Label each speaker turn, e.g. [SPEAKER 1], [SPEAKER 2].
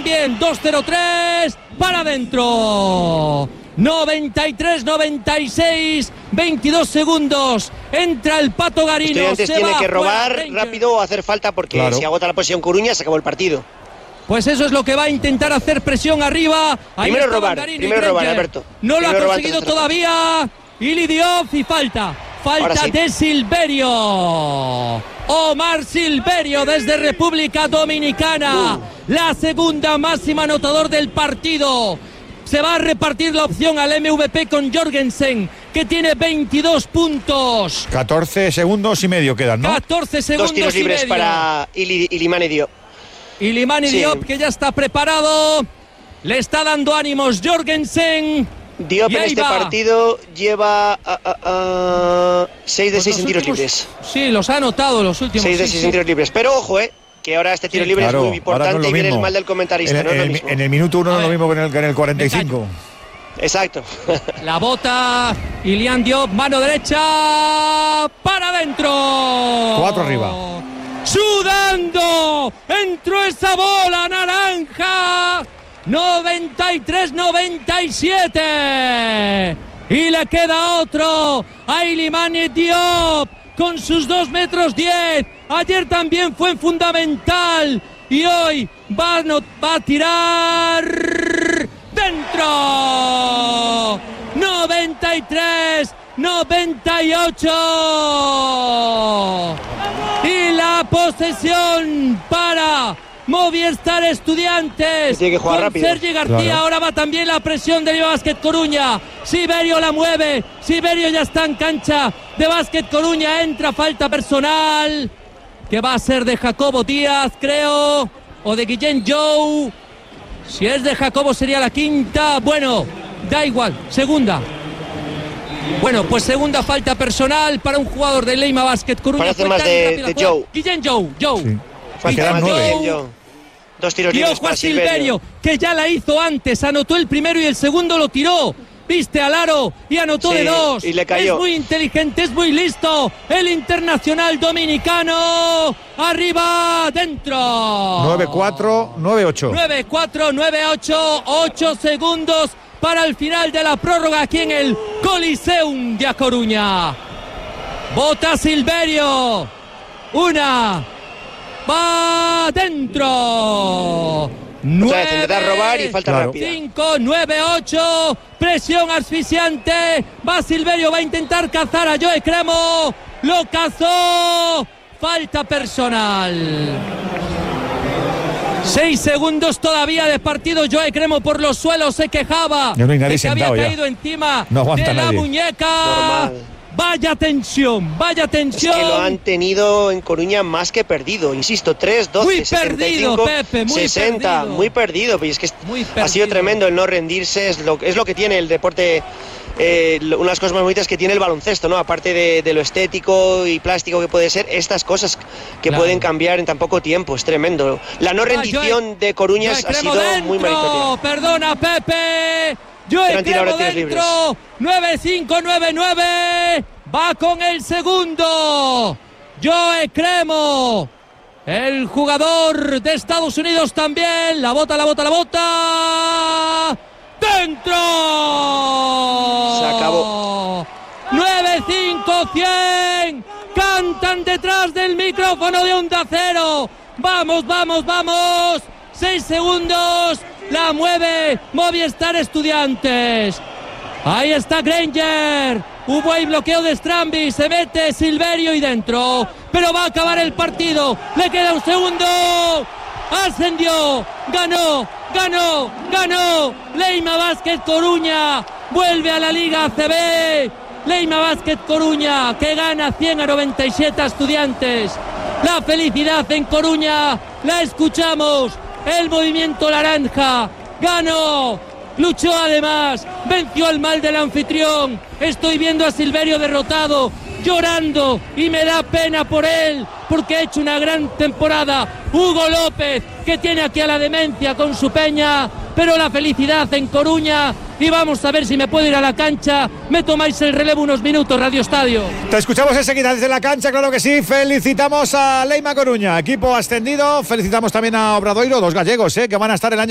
[SPEAKER 1] también. 2:03 para adentro. 93-96, 22 segundos. Entra el Pato Garino.
[SPEAKER 2] Estudiantes tiene que robar rápido o hacer falta porque si agota la posición Coruña se acabó el partido.
[SPEAKER 1] Pues eso es lo que va a intentar hacer presión arriba.
[SPEAKER 2] Primero robar, Alberto.
[SPEAKER 1] No lo ha conseguido todavía. Ili Diop y falta de Silverio. Omar Silverio desde República Dominicana. La segunda máxima anotador del partido. Se va a repartir la opción al MVP con Jorgensen, que tiene 22 puntos.
[SPEAKER 3] 14 segundos y medio quedan, ¿no?
[SPEAKER 1] 14 segundos
[SPEAKER 2] 2 tiros libres para Ilimane Diop.
[SPEAKER 1] Ilimane Diop, que ya está preparado. Le está dando ánimos Jorgensen.
[SPEAKER 2] Diop en este partido lleva 6 de 6 en tiros libres.
[SPEAKER 1] Sí, los ha anotado los últimos.
[SPEAKER 2] 6 de 6 en tiros libres. Pero ojo, que ahora este tiro libre es muy importante y viene el mal del comentarista.
[SPEAKER 3] En el minuto 1 no es lo mismo que en el 45.
[SPEAKER 2] Exacto.
[SPEAKER 1] La bota Ilian Diop, mano derecha para adentro.
[SPEAKER 3] 4 arriba.
[SPEAKER 1] Sudando, entró esa bola naranja. 93-97. Y le queda otro a Ilimane Diop con sus 2 metros 10. Ayer también fue fundamental y hoy va a tirar dentro. 93-98. Y la posesión para Movistar Estudiantes.
[SPEAKER 2] Tiene que jugar
[SPEAKER 1] con
[SPEAKER 2] rápido.
[SPEAKER 1] Sergi García. Ahora va también la presión de Básquet Coruña. Siberio la mueve. Siberio ya está en cancha de Básquet Coruña. Entra falta personal, que va a ser de Jacobo Díaz, creo, o de Guillén Jou. Si es de Jacobo sería la quinta. Bueno, da igual, segunda. Bueno, pues segunda falta personal para un jugador de Leima Básquet Coruña.
[SPEAKER 2] Parece más de Jou.
[SPEAKER 1] Guillén Jou.
[SPEAKER 3] Sí.
[SPEAKER 2] Falta más de Guillén Jou. 2 tiros libres para
[SPEAKER 1] Silverio, que ya la hizo antes. Anotó el primero y el segundo lo tiró. Viste al aro y anotó de 2.
[SPEAKER 2] Y le cayó.
[SPEAKER 1] Es muy inteligente, es muy listo. El internacional dominicano. Arriba, dentro.
[SPEAKER 3] 9-4, 9-8.
[SPEAKER 1] 9-4, 9-8. 8 segundos para el final de la prórroga aquí en el Coliseum de A Coruña. Bota Silverio. Una. Va dentro. 9,
[SPEAKER 2] intentar robar y falta rápida.
[SPEAKER 1] 5, 9, 8. Presión asfixiante. Va Silverio, va a intentar cazar a Joe Cremo. Lo cazó. Falta personal. 6 segundos todavía de partido. Joe Cremo por los suelos se quejaba
[SPEAKER 3] de
[SPEAKER 1] que había caído encima de la muñeca.
[SPEAKER 2] Normal.
[SPEAKER 1] Vaya tensión.
[SPEAKER 2] Es que lo han tenido en Coruña más que perdido. Insisto, 3, 12,
[SPEAKER 1] muy
[SPEAKER 2] 75,
[SPEAKER 1] perdido, Pepe, muy
[SPEAKER 2] 60.
[SPEAKER 1] Perdido.
[SPEAKER 2] Muy perdido. Pues es que ha sido tremendo el no rendirse. Es lo que tiene el deporte. Unas cosas más bonitas que tiene el baloncesto, ¿no? Aparte de lo estético y plástico que puede ser, estas cosas que pueden cambiar en tan poco tiempo. Es tremendo. La no rendición de Coruña ha sido muy meritoria.
[SPEAKER 1] Perdona, Pepe. Joe Cremo dentro. 9-5, 9-9. Va con el segundo. Joe Cremo, el jugador de Estados Unidos también. La bota. ¡Dentro!
[SPEAKER 2] Se acabó.
[SPEAKER 1] 9-5, 100. Cantan detrás del micrófono de Onda Cero. Vamos. 6 segundos. La mueve Movistar Estudiantes. Ahí está Granger. Hubo ahí bloqueo de Strambi. Se mete Silverio y dentro. Pero va a acabar el partido. Le queda un segundo. Ascendió. Ganó. Leima Básquet Coruña. Vuelve a la Liga ACB. Leima Básquet Coruña, que gana 100-97 a Estudiantes. La felicidad en Coruña. La escuchamos. El movimiento naranja ganó, luchó además, venció al mal del anfitrión. Estoy viendo a Silverio derrotado, llorando, y me da pena por él, porque ha hecho una gran temporada. Hugo López, que tiene aquí a la demencia con su peña, pero la felicidad en Coruña. Y vamos a ver si me puedo ir a la cancha. Me tomáis el relevo unos minutos, Radio Estadio.
[SPEAKER 3] Te escuchamos enseguida desde la cancha, claro que sí. Felicitamos a Leima Coruña, equipo ascendido. Felicitamos también a Obradoiro, 2 gallegos, que van a estar el año